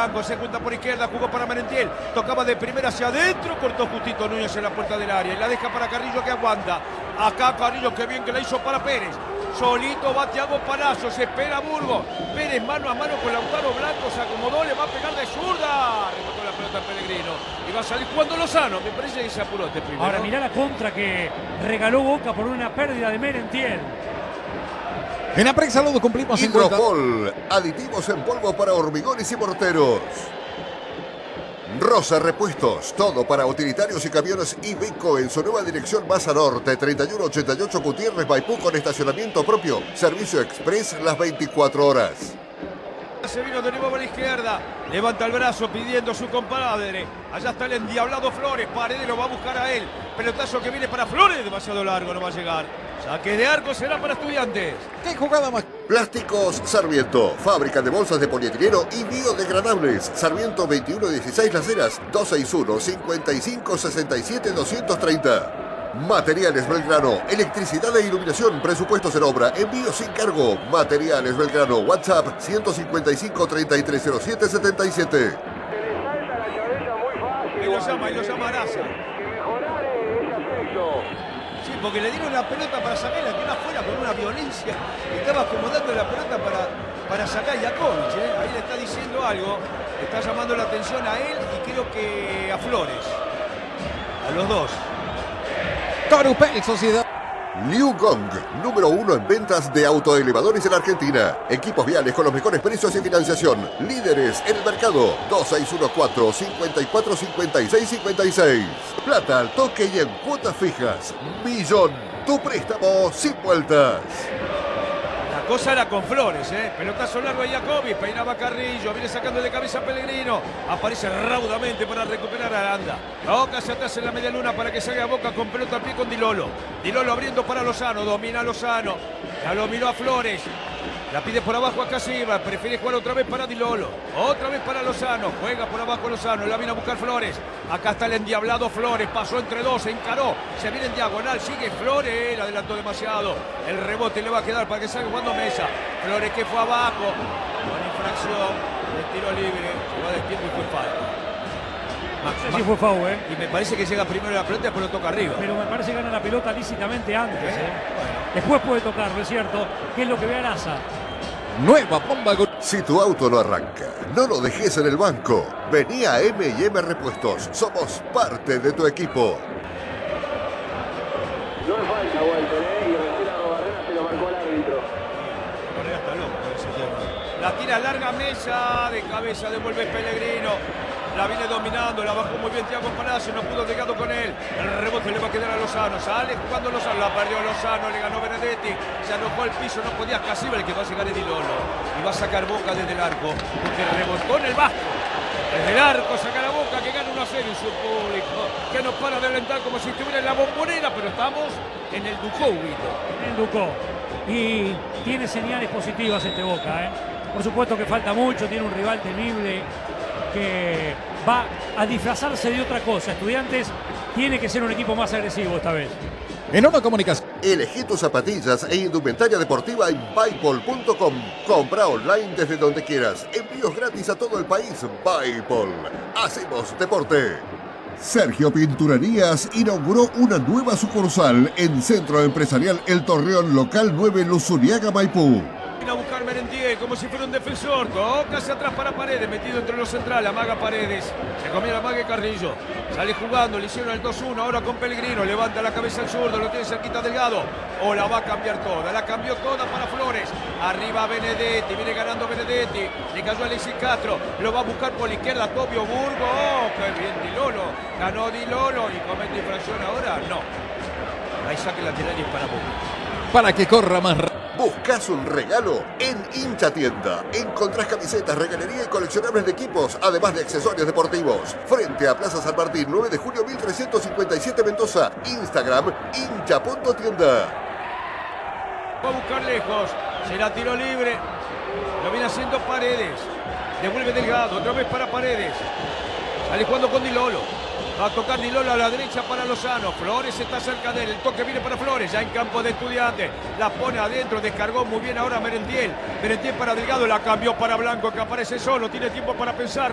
Blanco, se junta por izquierda, jugó para Merentiel, tocaba de primera hacia adentro, cortó justito Núñez en la puerta del área y la deja para Carrillo que aguanta. Acá Carrillo, que bien que la hizo para Pérez. Solito va Thiago Palacios, se espera Burgos. Pérez mano a mano con Lautaro Blanco, se acomodó, le va a pegar de zurda. Rebotó la pelota al Pellegrino y va a salir jugando Lozano. Me parece que se apuró este primero. Ahora mirá la contra que regaló Boca por una pérdida de Merentiel. En Aprex Salud cumplimos 50. Hidrocol, aditivos en polvo para hormigones y morteros. Rosa Repuestos, todo para utilitarios y camiones Iveco en su nueva dirección Baza Norte, 3188 Gutiérrez Maipú con estacionamiento propio. Servicio express las 24 horas. Se vino de nuevo a la izquierda, levanta el brazo pidiendo a su compadre. Allá está el endiablado Flores, Paredes lo va a buscar a él. Pelotazo que viene para Flores, demasiado largo, no va a llegar. Saque de arco será para Estudiantes. ¿Qué jugada más? Plásticos Sarmiento, fábrica de bolsas de polietileno y biodegradables. Sarmiento 2116 Las Heras, 261-5567-230. Materiales Belgrano, electricidad e iluminación, presupuestos en obra, envío sin cargo. Materiales Belgrano, WhatsApp 155-3307-77. Y lo llama Araza. Sí, porque le dieron la pelota para sacarla, que era afuera con una violencia. Estaba acomodando la pelota para sacar a Jakovic, ¿eh? Ahí le está diciendo algo, le está llamando la atención a él y creo que a Flores. A los dos. Corupel Sociedad. Liu Gong, número 1 en ventas de autoelevadores en Argentina. Equipos viales con los mejores precios y financiación. Líderes en el mercado. 2614-545656. Plata al toque y en cuotas fijas. Millón, tu préstamo sin vueltas. La cosa era con Flores, ¿eh? Pelotazo largo a Jacobi, peinaba Carrillo, viene sacando de cabeza a Pellegrino, aparece raudamente para recuperar a Aranda. Toca hacia atrás en la media luna para que salga Boca con pelota al pie con Di Lolo. Di Lolo abriendo para Lozano, domina Lozano, ya lo miró a Flores. La pide por abajo a Casiva, prefiere jugar otra vez para Di Lolo. Otra vez para Lozano, juega por abajo Lozano, la viene a buscar Flores. Acá está el endiablado Flores, pasó entre dos, encaró, se viene en diagonal, sigue Flores, adelantó demasiado. El rebote le va a quedar para que salga jugando Mesa. Flores que fue abajo, con infracción, de tiro libre, se va de tiempo y fue falta. No sé si fue foul, ¿eh? Y me parece que llega primero la pelota y después lo toca arriba. Pero me parece que gana la pelota lícitamente antes, ¿eh? Bueno. Después puede tocarlo, es cierto, que es lo que ve Araza. Nueva bomba. Si tu auto no arranca, no lo dejes en el banco. Vení a M&M Repuestos. Somos parte de tu equipo. No es falta, Walter, y recién a Barrera se lo marcó el árbitro. Barrera está loco, ese tema. La tira larga Mesa, de cabeza devuelve Pellegrino. La viene dominando, la bajó muy bien Thiago Palacio, no pudo llegar con él. El rebote le va a quedar a Lozano, sale jugando Lozano, la perdió Lozano, le ganó Benedetti, se anojó al piso, no podía Casiva, el que va a llegar es Di Lolo. Y va a sacar Boca desde el arco, porque rebotó en el Vasco. Desde el arco saca la Boca, que gana 1-0 en su público, que nos para de alentar como si estuviera en la Bombonera, pero estamos en el Ducó, Huguito. En Ducó. Y tiene señales positivas este Boca, ¿eh? Por supuesto que falta mucho, tiene un rival temible que va a disfrazarse de otra cosa. Estudiantes tiene que ser un equipo más agresivo esta vez. En una comunicación. Elegí tus zapatillas e indumentaria deportiva en Buypol.com. Compra online desde donde quieras. Envíos gratis a todo el país. Buypol. Hacemos deporte. Sergio Pinturerías inauguró una nueva sucursal en Centro Empresarial El Torreón Local 9 Luzuriaga, Maipú. A buscar Merentiel como si fuera un defensor, toca hacia atrás para Paredes, metido entre los centrales, amaga Paredes, se comió la maga Carrillo, sale jugando, le hicieron el 2-1, ahora con Pellegrino, levanta la cabeza al zurdo, lo tiene cerquita Delgado, o la va a cambiar toda, la cambió toda para Flores, arriba Benedetti, viene ganando Benedetti, le cayó Alexis Castro, lo va a buscar por la izquierda Tobio Burgo, oh, qué bien Di Lolo, ganó Di Lolo y comete infracción ahora, no, ahí saque lateral y es para Boca. Para que corra más rápido. ¿Buscas un regalo? En Hincha Tienda encontrás camisetas, regalería y coleccionables de equipos, además de accesorios deportivos. Frente a Plaza San Martín, 9 de julio 1357 Mendoza. Instagram, hincha.tienda. Va a buscar lejos, será tiro libre, lo viene haciendo Paredes, devuelve Delgado, otra vez para Paredes, sale jugando con Di Lolo. Va a tocar Di Lolo a la derecha para Lozano. Flores está cerca de él. El toque viene para Flores. Ya en campo de Estudiantes. La pone adentro. Descargó muy bien ahora Merentiel. Merentiel para Delgado. La cambió para Blanco que aparece solo. Tiene tiempo para pensar.